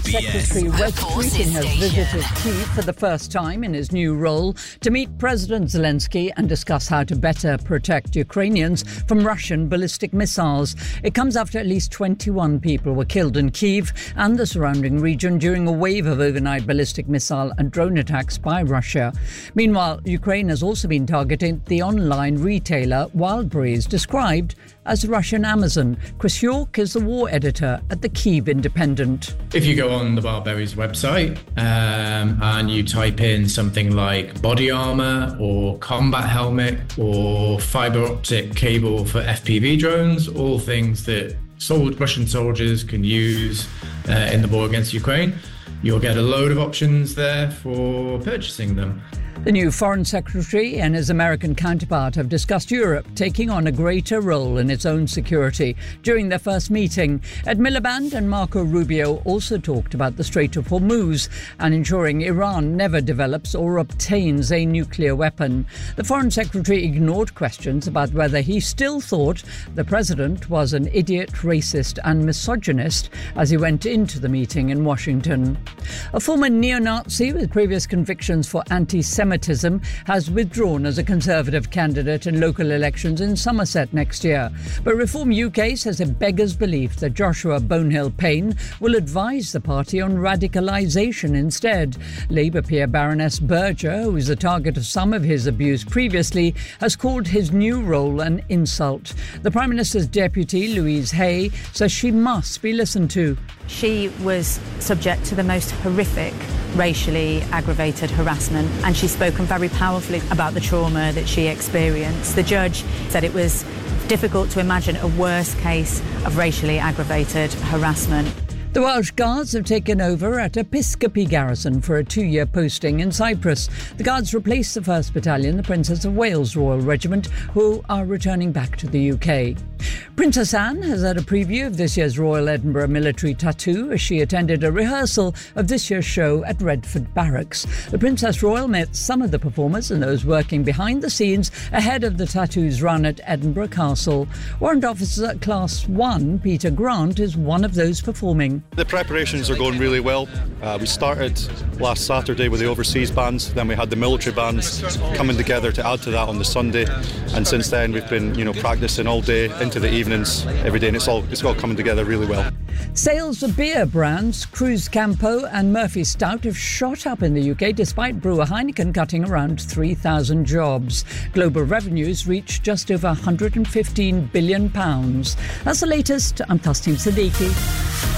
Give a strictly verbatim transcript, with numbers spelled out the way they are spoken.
Secretary West Streeting has visited Kyiv for the first time in his new role to meet President Zelensky and discuss how to better protect Ukrainians from Russian ballistic missiles. It comes after at least twenty-one people were killed in Kyiv and the surrounding region during a wave of overnight ballistic missile and drone attacks by Russia. Meanwhile, Ukraine has also been targeting the online retailer Wildberries, described as Russian Amazon. Chris York is the war editor at the Kyiv Independent. If you go on the Wildberries website um, and you type in something like body armour or combat helmet or fibre optic cable for F P V drones, all things that sold Russian soldiers can use uh, in the war against Ukraine, you'll get a load of options there for purchasing them. The new Foreign Secretary and his American counterpart have discussed Europe taking on a greater role in its own security during their first meeting. Ed Miliband and Marco Rubio also talked about the Strait of Hormuz and ensuring Iran never develops or obtains a nuclear weapon. The Foreign Secretary ignored questions about whether he still thought the president was an idiot, racist and misogynist as he went into the meeting in Washington. A former neo-Nazi with previous convictions for anti-Semitism has withdrawn as a Conservative candidate in local elections in Somerset next year. But Reform U K says it beggars belief that Joshua Bonehill Payne will advise the party on radicalisation instead. Labour peer Baroness Berger, who is the target of some of his abuse previously, has called his new role an insult. The Prime Minister's deputy, Louise Hay, says she must be listened to. She was subject to the most horrific racially aggravated harassment, and she's spoken very powerfully about the trauma that she experienced. The judge said it was difficult to imagine a worse case of racially aggravated harassment. The Welsh Guards have taken over at Episcopi Garrison for a two-year posting in Cyprus. The Guards replace the first Battalion, the Princess of Wales Royal Regiment, who are returning back to the U K. Princess Anne has had a preview of this year's Royal Edinburgh Military Tattoo as she attended a rehearsal of this year's show at Redford Barracks. The Princess Royal met some of the performers and those working behind the scenes ahead of the tattoo's run at Edinburgh Castle. Warrant Officer Class one, Peter Grant, is one of those performing. The preparations are going really well. Uh, we started last Saturday with the overseas bands, then we had the military bands coming together to add to that on the Sunday, and since then we've been, you know, practicing all day into the evenings every day, and it's all it's all coming together really well. Sales of beer brands Cruz Campo and Murphy Stout have shot up in the U K despite brewer Heineken cutting around three thousand jobs. Global revenues reached just over one hundred fifteen billion pounds. That's the latest. I'm Tasneem Siddiqui.